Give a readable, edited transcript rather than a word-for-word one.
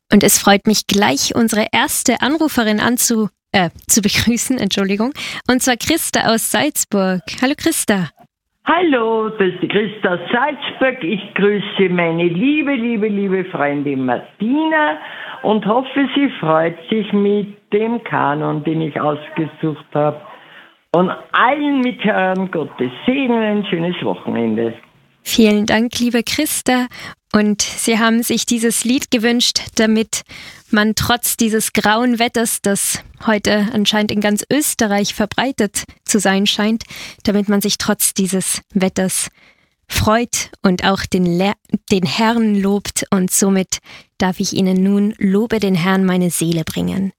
Und es freut mich gleich, unsere erste Anruferin zu begrüßen, Entschuldigung. Und zwar Christa aus Salzburg. Hallo Christa. Hallo, das ist die Christa aus Salzburg. Ich grüße meine liebe Freundin Martina und hoffe, sie freut sich mit dem Kanon, den ich ausgesucht habe. Und allen Mithörern Gottes Segen, ein schönes Wochenende. Vielen Dank, liebe Christa. Und Sie haben sich dieses Lied gewünscht, damit man trotz dieses grauen Wetters, das heute anscheinend in ganz Österreich verbreitet zu sein scheint, damit man sich trotz dieses Wetters freut und auch den Herrn lobt. Und somit darf ich Ihnen nun Lobe den Herrn meine Seele bringen.